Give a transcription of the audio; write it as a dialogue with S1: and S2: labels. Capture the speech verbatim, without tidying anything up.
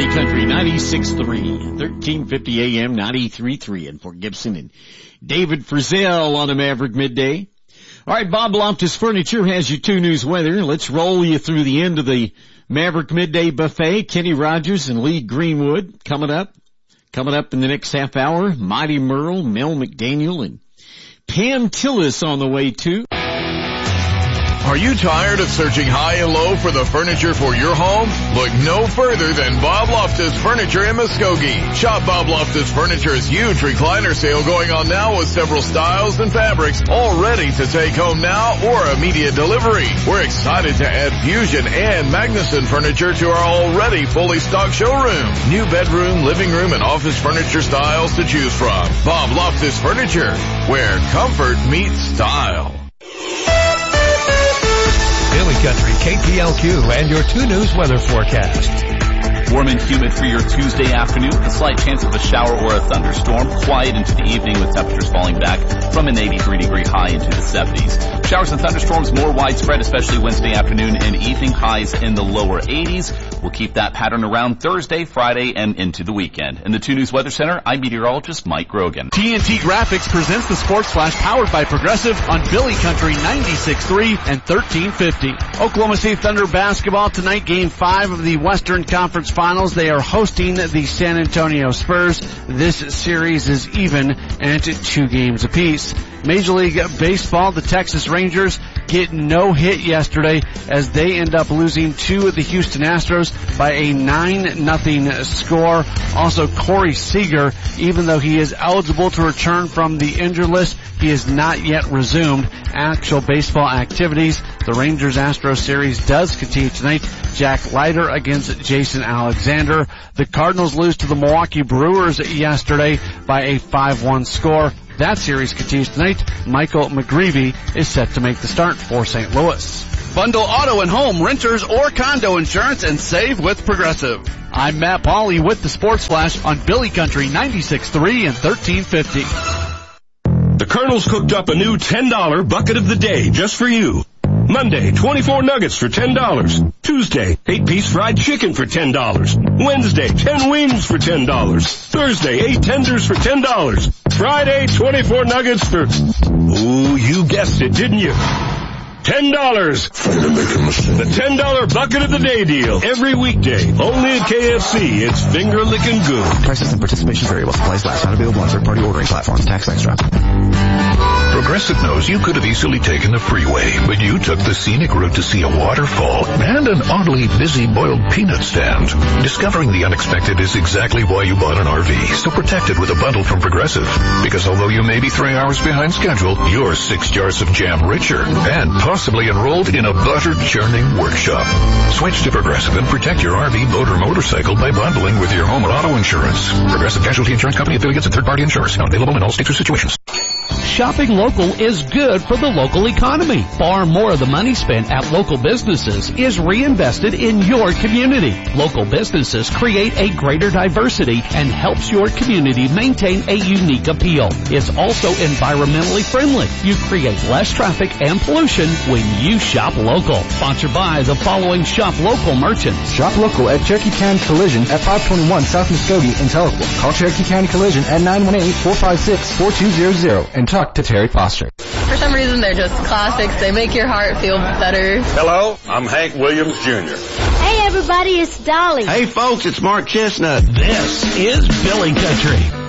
S1: Country ninety-six point three, thirteen fifty A M, ninety-three point three, and for Gibson and David Frizzell on a Maverick Midday. All right, Bob Loftus Furniture has your two news weather. Let's roll you through the end of the Maverick Midday Buffet. Kenny Rogers and Lee Greenwood coming up. Coming up in the next half hour, Mighty Merle, Mel McDaniel, and Pam Tillis on the way too.
S2: Are you tired of searching high and low for the furniture for your home? Look no further than Bob Loftus Furniture in Muskogee. Shop Bob Loftus Furniture's huge recliner sale going on now with several styles and fabrics all ready to take home now or immediate delivery. We're excited to add Fusion and Magnuson furniture to our already fully stocked showroom. New bedroom, living room, and office furniture styles to choose from. Bob Loftus Furniture, where comfort meets style.
S3: Billy Country, K P L Q, and your two news weather forecast.
S4: Warm and humid for your Tuesday afternoon with a slight chance of a shower or a thunderstorm. Quiet into the evening with temperatures falling back from an eighty-three degree high into the seventies. Showers and thunderstorms more widespread, especially Wednesday afternoon and evening, highs in the lower eighties. We'll keep that pattern around Thursday, Friday, and into the weekend. In the two News Weather Center, I'm meteorologist Mike Grogan.
S5: T N T Graphics presents the Sports Flash powered by Progressive on Billy Country ninety-six point three and thirteen fifty. Oklahoma State Thunder basketball tonight, game five of the Western Conference Finals. They are hosting the San Antonio Spurs. This series is even at two games apiece. Major League Baseball, the Texas Rangers get no hit yesterday as they end up losing to the Houston Astros by a nine nothing score. Also, Corey Seager, even though he is eligible to return from the injured list, he has not yet resumed actual baseball activities. The Rangers-Astros series does continue tonight. Jack Leiter against Jason Alexander. The Cardinals lose to the Milwaukee Brewers yesterday by a five one score. That series continues tonight. Michael McGreevy is set to make the start for Saint Louis. Bundle auto and home, renters, or condo insurance and save with Progressive. I'm Matt Pauley with the Sports Flash on Billy Country ninety-six point three and thirteen fifty.
S6: The Colonel's cooked up a new ten dollar bucket of the day just for you. Monday, twenty-four nuggets for ten dollars. Tuesday, eight piece fried chicken for ten dollars. Wednesday, ten wings for ten dollars. Thursday, eight tenders for ten dollars. Friday, twenty-four nuggets for... Ooh, you guessed it, didn't you? ten dollars. The ten dollar bucket of the day deal. Every weekday. Only at K F C. It's finger licking good.
S7: Prices and participation variable. Supplies last. Not available on third-party ordering platforms. Tax extra.
S8: Progressive knows you could have easily taken the freeway, but you took the scenic route to see a waterfall and an oddly busy boiled peanut stand. Discovering the unexpected is exactly why you bought an R V. So protect it with a bundle from Progressive. Because although you may be three hours behind schedule, you're six jars of jam richer and possibly enrolled in a butter churning workshop. Switch to Progressive and protect your R V, boat, or motorcycle by bundling with your home and auto insurance. Progressive Casualty Insurance Company affiliates and third-party insurers. Not available in all states or situations.
S9: Shopping local is good for the local economy. Far more of the money spent at local businesses is reinvested in your community. Local businesses create a greater diversity and helps your community maintain a unique appeal. It's also environmentally friendly. You create less traffic and pollution when you shop local. Sponsored by the following shop local merchants.
S7: Shop local at Cherokee County Collision at five twenty-one South Muskogee in Tahlequah. Call Cherokee County Collision at nine one eight, four five six, four two zero zero and talk to Terry Foster.
S10: For some reason, they're just classics. They make your heart feel better.
S11: Hello, I'm Hank Williams Junior
S12: Hey, everybody, it's Dolly.
S13: Hey, folks, it's Mark Chestnut.
S3: This is Billy Country.